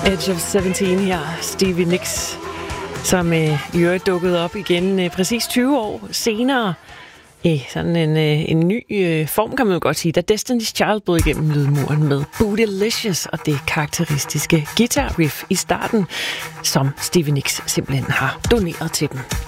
Edge of 17 her, Stevie Nicks, som i øvrigt dukkede op igen præcis 20 år senere i sådan en ny form, kan man jo godt sige, da Destiny's Child brød igennem lydmuren med Bootylicious og det karakteristiske guitar riff i starten, som Stevie Nicks simpelthen har doneret til dem.